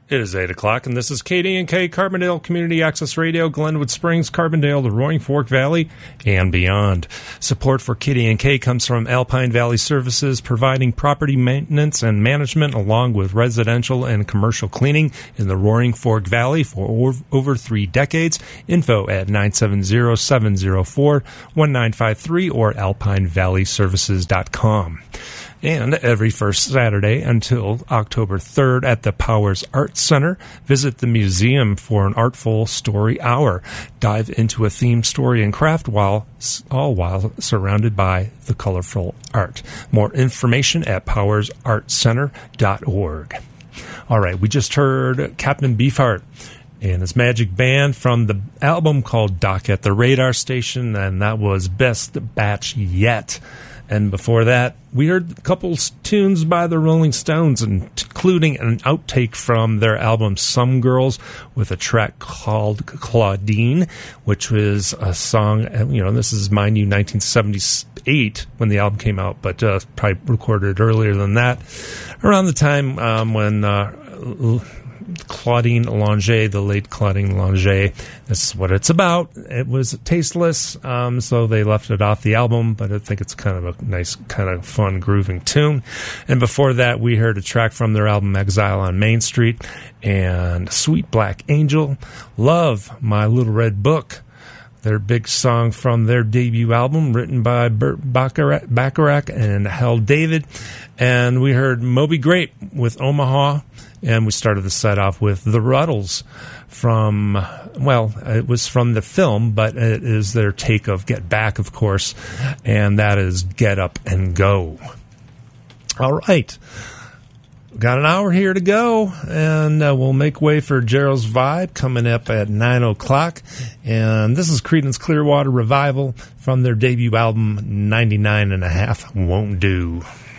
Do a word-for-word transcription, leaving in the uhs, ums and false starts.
It is eight o'clock, and this is K D and K, Carbondale Community Access Radio, Glenwood Springs, Carbondale, the Roaring Fork Valley, and beyond. Support for K D and K comes from Alpine Valley Services, providing property maintenance and management along with residential and commercial cleaning in the Roaring Fork Valley for over three decades. Info at nine seven zero, seven zero four, one nine five three or alpine valley services dot com. And every first Saturday until October third at the Powers Arts Center, visit the museum for an artful story hour. Dive into a themed story and craft, while all while surrounded by the colorful art. More information at powers arts center dot org. All right, we just heard Captain Beefheart and his magic band from the album called Doc at the Radar Station, and that was Best Batch Yet. And before that, we heard a couple tunes by the Rolling Stones, including an outtake from their album Some Girls with a track called Claudine, which was a song, you know, this is, mind you, nineteen seventy-eight when the album came out, but uh, probably recorded earlier than that, around the time um, when uh, Claudine Longet, the late Claudine Longet, this is what it's about. It was tasteless, um, so they left it off the album, but I think it's kind of a nice, kind of fun, grooving tune. And before that, we heard a track from their album Exile on Main Street and Sweet Black Angel, Love, My Little Red Book, their big song from their debut album, written by Burt Bacharach, Bacharach and Hal David. And we heard Moby Grape with Omaha. And we started the set off with The Ruddles from, well, it was from the film, but it is their take of Get Back, of course, and that is Get Up and Go. All right. Got an hour here to go, and uh, we'll make way for Gerald's Vibe coming up at nine o'clock. And this is Creedence Clearwater Revival from their debut album, ninety-nine and a half Won't Do.